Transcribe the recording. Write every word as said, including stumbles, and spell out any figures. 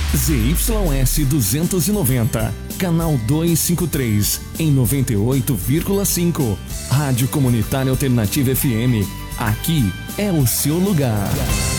Z Y S duzentos e noventa, canal duzentos e cinquenta e três, em noventa e oito vírgula cinco. Rádio Comunitária Alternativa F M. Aqui é o seu lugar.